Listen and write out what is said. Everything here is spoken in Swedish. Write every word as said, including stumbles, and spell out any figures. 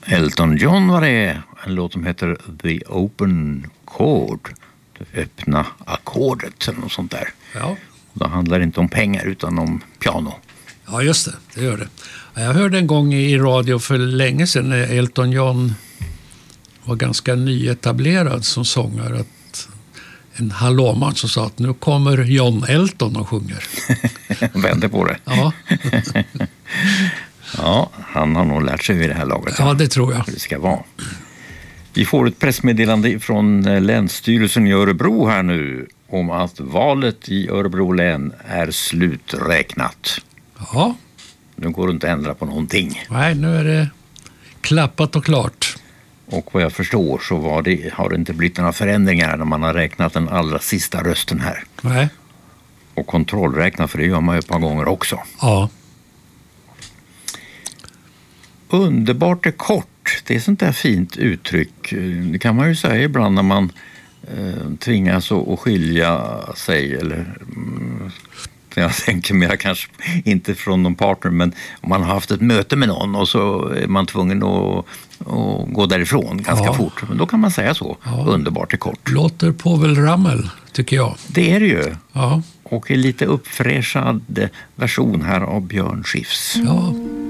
Elton John var det. En låt som heter The Open Chord. Det öppna ackordet eller något sånt där. Ja. Det handlar inte om pengar utan om piano. Ja, just det. Det gör det. Jag hörde en gång i radio för länge sedan när Elton John var ganska nyetablerad som sångare att en hallåman som sa att nu kommer John Elton och sjunger. Vände på det. Ja. Ja, han har nog lärt sig vid det här laget. Ja, det tror jag. Det ska vara. Vi får ett pressmeddelande från Länsstyrelsen i Örebro här nu om att valet i Örebro län är sluträknat. Ja. Nu går det inte att ändra på någonting. Nej, nu är det klappat och klart. Och vad jag förstår så var det, har det inte blivit några förändringar när man har räknat den allra sista rösten här. Nej. Och kontrollräkna, för det gör man ju ett par gånger också. Ja. Underbart är kort. Det är sånt där fint uttryck. Det kan man ju säga ibland när man eh, tvingas att skilja sig. Eller mm, jag tänker mer kanske inte från någon partner, men om man har haft ett möte med någon och så är man tvungen att, att gå därifrån ganska ja. fort. Men då kan man säga så. Ja. Underbart är kort. Låter Povel Ramel, tycker jag. Det är det ju. Ja. Och en lite uppfräschad version här av Björn Skifs. Ja.